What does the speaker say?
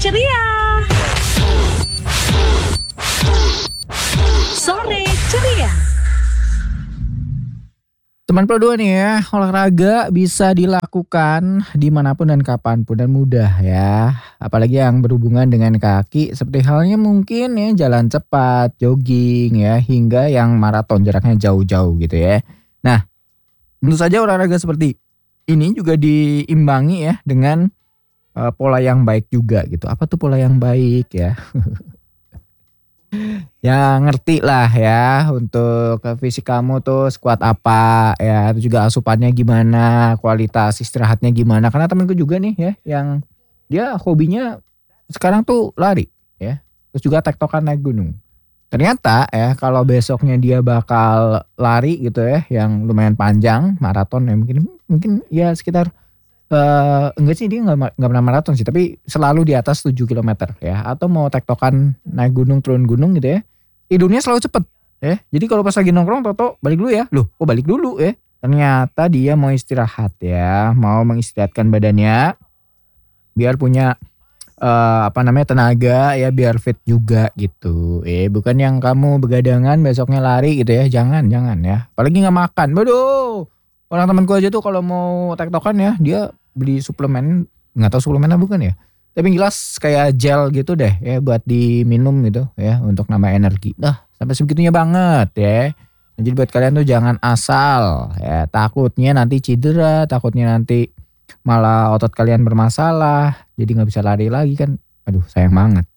ceria. Sore ceria. Teman Pro 2 nih ya, olahraga bisa dilakukan dimanapun dan kapanpun dan mudah ya. Apalagi yang berhubungan dengan kaki seperti halnya mungkin ya jalan cepat, jogging ya, hingga yang maraton jaraknya jauh-jauh gitu ya. Nah, tentu saja olahraga seperti ini juga diimbangi ya dengan pola yang baik juga gitu. Apa tuh pola yang baik ya? Ya ngerti lah ya untuk fisik kamu tuh sekuat apa ya, terus juga asupannya gimana, kualitas istirahatnya gimana. Karena temenku juga nih ya yang dia hobinya sekarang tuh lari ya, terus juga tektokan naik gunung. Ternyata ya kalau besoknya dia bakal lari gitu ya yang lumayan panjang, maraton ya mungkin mungkin ya sekitar enggak sih dia nggak pernah maraton sih, tapi selalu di atas 7 kilometer ya, atau mau tektokan naik gunung, turun gunung gitu ya, tidurnya selalu cepet ya. Jadi kalau pas lagi nongkrong toto balik dulu ya, loh kok balik dulu ya, ternyata dia mau istirahat ya, mau mengistirahatkan badannya biar punya tenaga ya, biar fit juga gitu. Bukan yang kamu begadangan besoknya lari gitu ya, jangan jangan ya. Apalagi nggak makan. Waduh. Orang temanku aja tuh kalau mau tektokan ya, dia beli suplemen, nggak tahu suplemen apa bukan ya. Tapi yang jelas kayak gel gitu deh ya buat diminum gitu ya untuk nambah energi. Dah, sampai sebegitunya banget ya. Nah, jadi buat kalian tuh jangan asal ya, takutnya nanti cedera, takutnya nanti malah otot kalian bermasalah, jadi nggak bisa lari lagi kan. Aduh sayang banget.